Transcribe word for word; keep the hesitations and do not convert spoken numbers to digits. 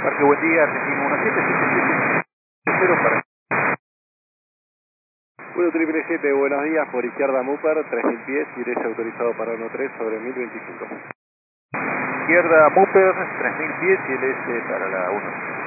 Parque Buen Día, Argentino uno siete siete siete cero para... uno siete siete, buenos días, por izquierda Mupper, tres mil pies, y derecha autorizado para uno tres sobre mil veinticinco. Izquierda Mupper, tres mil pies y el S para la uno.